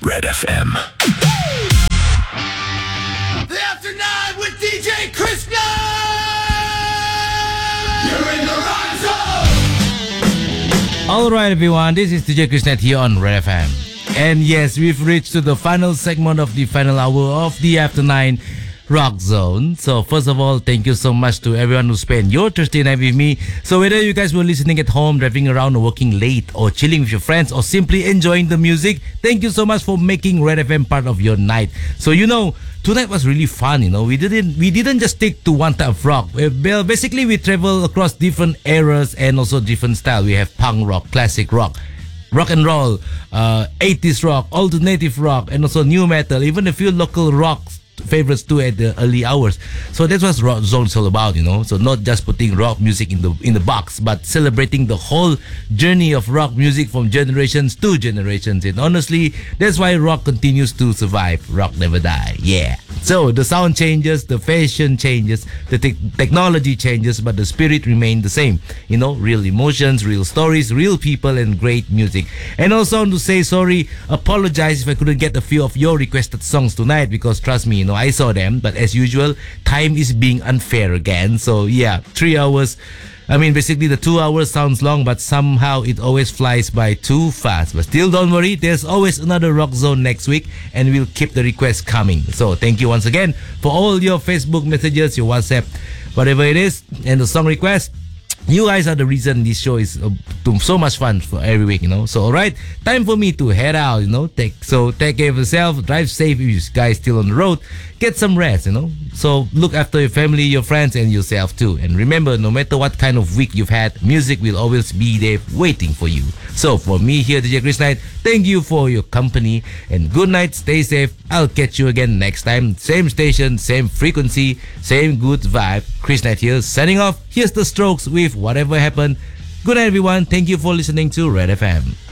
Red FM. The After 9 with DJ Krishna! You're in the right zone! Alright everyone, this is DJ Krishna here on Red FM. And yes, we've reached to the final segment of the final hour of the After 9 Rock Zone. So first of all, thank you so much to everyone who spent your Thursday night with me. So whether you guys were listening at home, driving around or working late or chilling with your friends or simply enjoying the music, thank you so much for making Red FM part of your night. So tonight was really fun. We didn't just stick to one type of rock. Well, basically we travel across different eras and also different style. We have punk rock, classic rock, rock and roll, 80s rock, alternative rock, and also new metal, even a few local rocks favorites too at the early hours. So that's what Rock Zone is all about, So not just putting rock music in the box, but celebrating the whole journey of rock music from generations to generations. And honestly, that's why rock continues to survive. Rock never die. Yeah. So the sound changes, the fashion changes, the technology changes, but the spirit remains the same. Real emotions, real stories, real people, and great music. And also want to say sorry, apologize if I couldn't get a few of your requested songs tonight, because trust me, I saw them, but as usual, time is being unfair again. So yeah, 3 hours. Basically the 2 hours sounds long, but somehow it always flies by too fast. But still, don't worry, there's always another Rock Zone next week, and we'll keep the requests coming. So thank you once again for all your Facebook messages, your WhatsApp, whatever it is, and the song requests. You guys are the reason this show is so much fun for every week, So, alright, time for me to head out, Take care of yourself, drive safe if you guys still on the road, get some rest, So, look after your family, your friends, and yourself too. And remember, no matter what kind of week you've had, music will always be there waiting for you. So, for me here, DJ Chris Knight, thank you for your company, and good night, stay safe. I'll catch you again next time. Same station, same frequency, same good vibe. Chris Knight here, signing off. Here's the Strokes with Whatever Happened. Good night, everyone. Thank you for listening to Red FM.